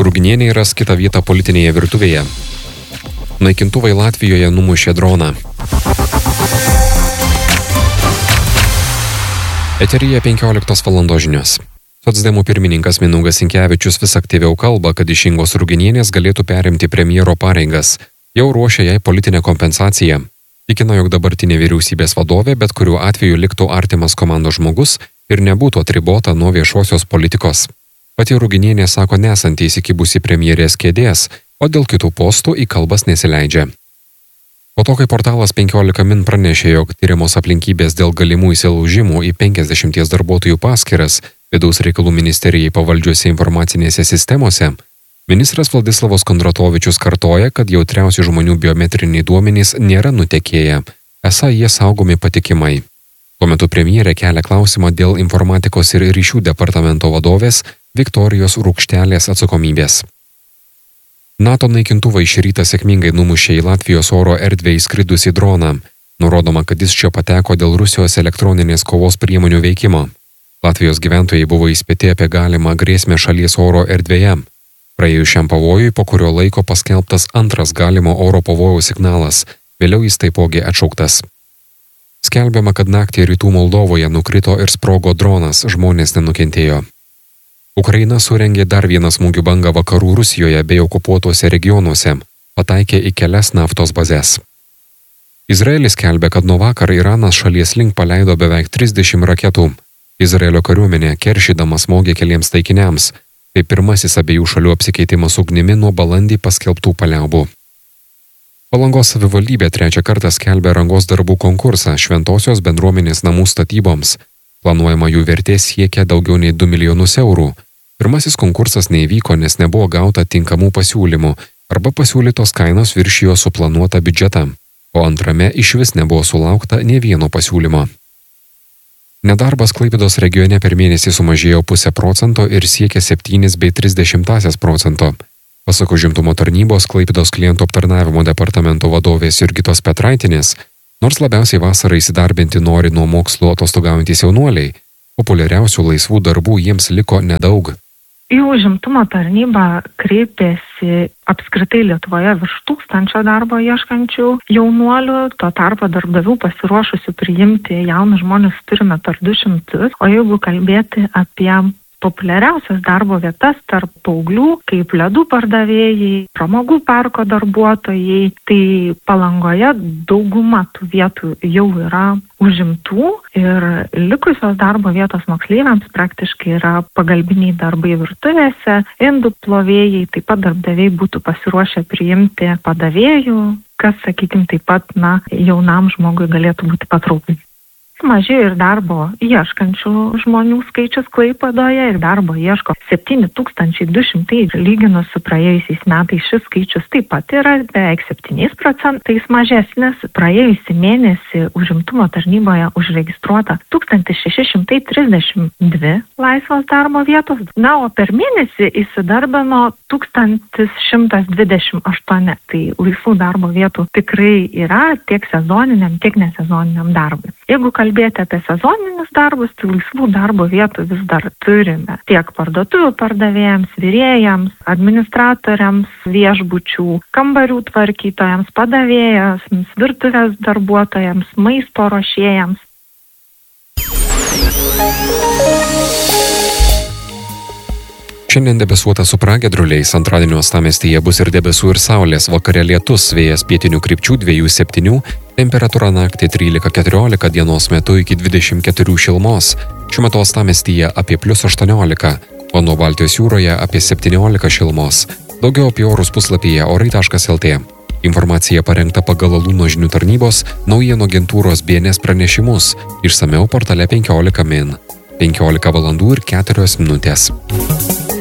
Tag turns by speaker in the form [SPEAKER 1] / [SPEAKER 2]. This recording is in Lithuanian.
[SPEAKER 1] Ruginienė ras kitą vietą politinėje virtuvėje. Naikintuvai Latvijoje numušė droną. Eteryje 15 val. Žinios. Socdemų pirmininkas Mindaugas Sinkevičius vis aktyviau kalba, kad iš Ingos Ruginienės galėtų perimti premjero pareigas. Jau ruošia jai politinę kompensaciją. Tikina, jog dabartinė vyriausybės vadovė bet kuriuo atveju liktų artimas komandos žmogus ir nebūtų atribota nuo viešosios politikos. Pati Ruginienė sako nesanti įsikibusi premjerės kėdės, o dėl kitų postų į kalbas nesileidžia. Po to, kai portalas 15 min pranešė, jog tyrimos aplinkybės dėl galimų įsilaužimų į 50 darbuotojų paskyras Vidaus reikalų ministerijai pavaldžiuose informacinėse sistemose, ministras Vladislavas Kondratovičius kartoja, kad jautriausių žmonių biometriniai duomenys nėra nutekėję, esą jie saugomi patikimai. Tuo metu premjerė kelia klausimą dėl informatikos ir ryšių departamento vadovės Viktorijos Rukštelės atsakomybės. NATO naikintuvai šį rytą sėkmingai numušė į Latvijos oro erdvę įskridusį droną. Nurodoma, kad jis čia pateko dėl Rusijos elektroninės kovos priemonių veikimo. Latvijos gyventojai buvo įspėti apie galimą grėsmę šalies oro erdvėje. Praėjus šiam pavojui, po kurio laiko paskelbtas antras galimo oro pavojaus signalas, vėliau jis taipogi atšauktas. Skelbiama, kad naktį rytų Moldovoje nukrito ir sprogo dronas, žmonės nenukentėjo. Ukraina surengė dar vieną smūgių bangą vakarų Rusijoje bei okupuotuose regionuose, pataikė į kelias naftos bazes. Izraelis skelbia, kad nuo vakar Iranas šalies link paleido beveik 30 raketų. Izraelio kariuomenė keršydama smogė keliems taikiniams. Tai pirmasis abiejų šalių apsikeitimas ugnimi nuo balandį paskelbtų paliaubų. Palangos savivaldybė trečią kartą skelbia rangos darbų konkursą Šventosios bendruomenės namų statyboms. Planuojama jų vertė siekia daugiau nei 2 milijonus eurų. Pirmasis konkursas neįvyko, nes nebuvo gauta tinkamų pasiūlymų arba pasiūlytos kainos viršijo suplanuotą biudžetą, o antrame išvis nebuvo sulaukta nė vieno pasiūlymo. Nedarbas Klaipėdos regione per mėnesį sumažėjo 0,5% ir siekia 7,3%. Pasak užimtumo tarnybos Klaipėdos klientų aptarnavimo departamento vadovės Jurgitos Petraitinės, nors labiausiai vasarą įsidarbinti nori nuo mokslo atostogaujantys jaunuoliai, populiariausių laisvų darbų jiems liko nedaug.
[SPEAKER 2] Į užimtumo tarnybą kreipėsi apskritai Lietuvoje virš 1000 darbo ieškančių jaunuolių, tuo tarpu darbdavių pasiruošusių priimti jaunus žmonės turime per 200, o jeigu kalbėti apie populiariausias darbo vietas tarp paauglių, kaip ledų pardavėjai, pramogų parko darbuotojai, tai Palangoje dauguma tų vietų jau yra užimtų ir likusios darbo vietos moksleiviams praktiškai yra pagalbiniai darbai virtuvėse, indų plovėjai, taip pat darbdaviai būtų pasiruošę priimti padavėjų, kas, sakykime, taip pat jaunam žmogui galėtų būti patraukli. Mažėjo ir darbo ieškančių žmonių skaičius Klaipėdoje ir darbo ieško 7200, lyginus su praėjusiais metais šis skaičius taip pat yra beveik 7% mažesnis. Praėjusį mėnesį užimtumo tarnyboje užregistruota 1632 laisvos darbo vietos, o per mėnesį įsidarbino 1128. Tai laisvų darbo vietų tikrai yra tiek sezoniniam, tiek nesezoniniam darbui. Jeigu kalbėti apie sezoninius darbus, tai laisvų darbo vietų vis dar turime tiek parduotuvių pardavėjams, virėjams, administratoriams, viešbučių, kambarių tvarkytojams, padavėjams, virtuvės darbuotojams, maisto ruošėjams.
[SPEAKER 1] Šiandien debesuota su pragiedruliais, antradienio uostamiestyje bus ir debesų ir saulės, vakare lietus, vėjas pietinių krypčių 2-7, temperatūra naktį 13-14, dienos metu iki 24 šilumos. Šiuo metu uostamiestyje apie +18, o nuo Baltijos jūroje apie 17 šilumos. Daugiau apie orus puslapyje orai.lt. Informacija parengta pagal Alūno žinių tarnybos naujienų agentūros BNS pranešimus, išsamiau portale 15 min. 15 val. ir 4 minutės.